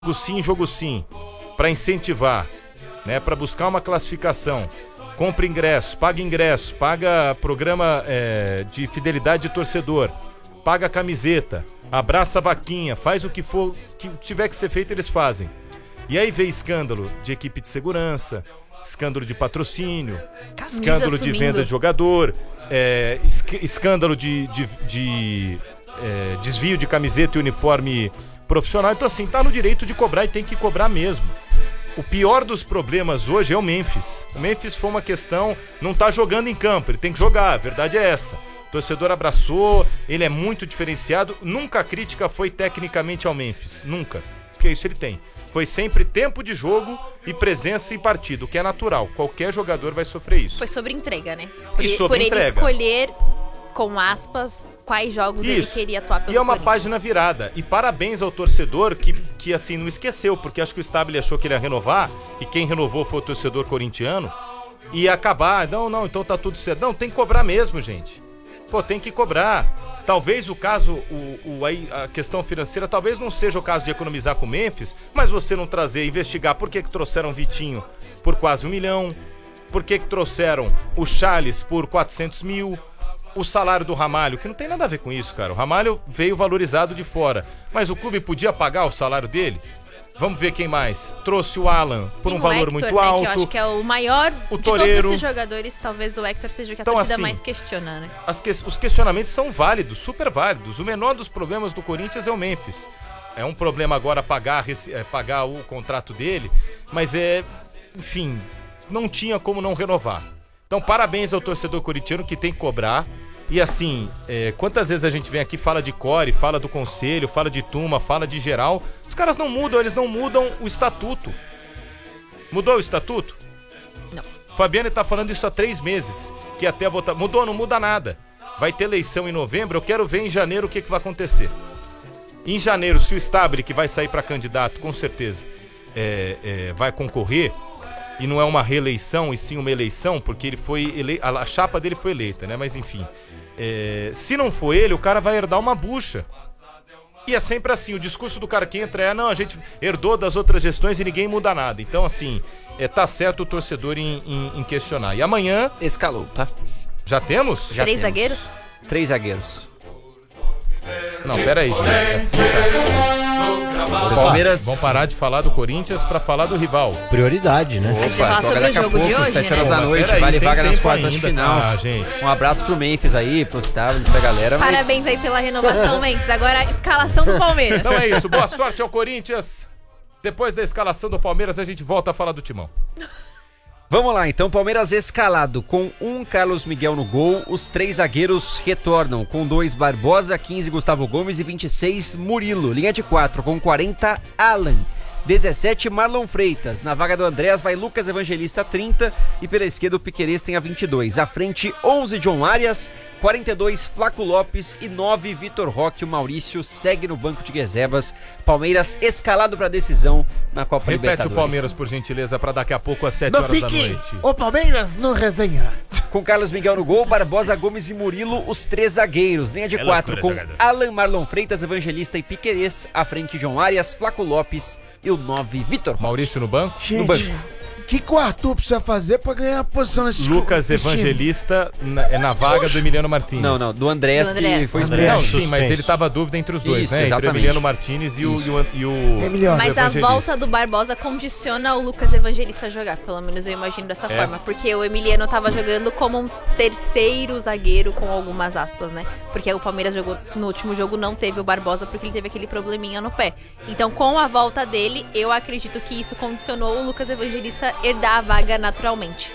jogo sim, para incentivar, né, para buscar uma classificação. Compra ingresso, paga programa de fidelidade de torcedor, paga camiseta, abraça a vaquinha, faz o que for, que tiver que ser feito, eles fazem. E aí vem escândalo de equipe de segurança, escândalo de patrocínio, escândalo de venda de jogador, escândalo de desvio de camiseta e uniforme profissional. Então assim, tá no direito de cobrar e tem que cobrar mesmo. O pior dos problemas hoje é o Memphis. O Memphis foi uma questão, não tá jogando em campo, ele tem que jogar, a verdade é essa. O torcedor abraçou, ele é muito diferenciado. Nunca a crítica foi tecnicamente ao Memphis, nunca, porque isso ele tem. Foi sempre tempo de jogo e presença em partido, o que é natural. Qualquer jogador vai sofrer isso. Foi sobre entrega, né? Por ele escolher, com aspas, quais jogos ele queria atuar pelo E é uma Corinthians. página virada. E parabéns ao torcedor que assim, não esqueceu, porque acho que o Stabile achou que ele ia renovar, e quem renovou foi o torcedor corintiano, e ia acabar, não, então tá tudo certo. Não, tem que cobrar mesmo, gente. Pô, tem que cobrar. Talvez o caso, a questão financeira, talvez não seja o caso de economizar com o Memphis, mas você não trazer, investigar por que trouxeram o Vitinho por quase 1 milhão, por que trouxeram o Charles por 400 mil, o salário do Ramalho, que não tem nada a ver com isso, cara. O Ramalho veio valorizado de fora, mas o clube podia pagar o salário dele? Vamos ver quem mais. Trouxe o Alan por um valor Hector, muito né, alto. que eu acho que é o maior o de Toreiro. todos esses jogadores. Talvez o Hector seja o que a torcida assim, mais questiona, né? Os questionamentos são válidos, super válidos. O menor dos problemas do Corinthians é o Memphis. É um problema agora pagar o contrato dele, mas enfim, não tinha como não renovar. Então parabéns ao torcedor corintiano que tem que cobrar. E assim, quantas vezes a gente vem aqui, fala de Core, fala do Conselho, fala de Tuma, fala de geral. Os caras não mudam, eles não mudam o estatuto. Mudou o estatuto? Não. Fabiane tá falando isso há 3 meses, que até votar. Mudou, não muda nada. Vai ter eleição em novembro, eu quero ver em janeiro o que vai acontecer. Em janeiro, se o Stabile, que vai sair para candidato, com certeza, vai concorrer, e não é uma reeleição, e sim uma eleição, porque ele foi a chapa dele foi eleita, né? Mas enfim, se não for ele, o cara vai herdar uma bucha. E é sempre assim, o discurso do cara que entra não, a gente herdou das outras gestões e ninguém muda nada. Então assim, tá certo o torcedor em questionar. E amanhã... Escalou, tá? Já temos? Já 3 temos. zagueiros? 3 zagueiros. Não, peraí, gente. Palmeiras... Vamos parar de falar do Corinthians pra falar do rival. Prioridade, né? A gente vai falar sobre o jogo de hoje, 7 né? horas da noite, Peraí, vale tem vaga nas tempo quartas de ainda. final. Gente. Um abraço pro Memphis aí, pro Stabile, pra galera. mas- Parabéns aí pela renovação, Mendes. Agora a escalação do Palmeiras. Então é isso, boa sorte ao Corinthians. Depois da escalação do Palmeiras, a gente volta a falar do Timão. Vamos lá, então, Palmeiras escalado com Carlos Miguel no gol, os 3 zagueiros retornam com 2 Barbosa, 15 Gustavo Gomes e 26 Murilo. Linha de 4 com 40 Alan, 17 Marlon Freitas. Na vaga do Andrés vai Lucas Evangelista, 30, e pela esquerda o Piquerez tem a 22. À frente 11 John Arias, 42 Flaco Lopes e 9 Vitor Roque. O Maurício segue no banco de reservas. Palmeiras escalado para decisão na Copa Repete Libertadores. o Palmeiras, por gentileza, pra daqui a pouco às 7 horas da noite. O Palmeiras no resenha. Com Carlos Miguel no gol, Barbosa, Gomes e Murilo, os 3 zagueiros. Linha de 4 com Alan, Marlon Freitas, Evangelista e Piquerez. À frente, John Arias, Flaco Lopes e o 9, Vitor Roque. Maurício no banco. No banco. Gente, o que o Arthur precisa fazer pra ganhar a posição nesse Lucas nesse time? Evangelista na vaga do Emiliano Martins. Não, do Andrés, Do Andrés. que foi Andrés. expulso. Não, sim, Suspenso. mas ele tava a dúvida entre os dois, Isso, né? Entre o exatamente. Emiliano Martins e o Emiliano. Mas a Evangelista. volta do Barbosa condiciona o Lucas Evangelista a jogar. Pelo menos eu imagino dessa forma. Porque o Emiliano tava jogando como um terceiro zagueiro, com algumas aspas, né? Porque o Palmeiras jogou no último jogo, não teve o Barbosa porque ele teve aquele probleminha no pé. Então, com a volta dele, eu acredito que isso condicionou o Lucas Evangelista herdar a vaga naturalmente.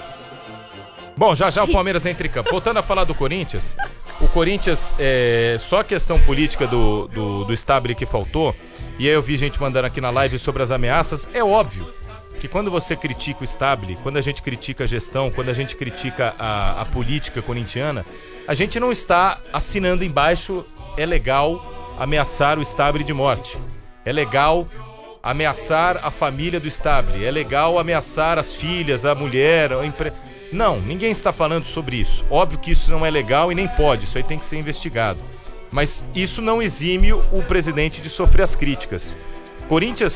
Bom, já o Sim. Palmeiras entra em campo. Voltando a falar do Corinthians, o Corinthians, só a questão política do Stabile que faltou, e aí eu vi gente mandando aqui na live sobre as ameaças, é óbvio que quando você critica o Stabile, quando a gente critica a gestão, quando a gente critica a política corintiana, a gente não está assinando embaixo, é legal ameaçar o Stabile de morte, é legal ameaçar a família do Stabile, é legal ameaçar as filhas, a mulher, Não, ninguém está falando sobre isso. Óbvio que isso não é legal e nem pode, isso aí tem que ser investigado. Mas isso não exime o presidente de sofrer as críticas. Corinthians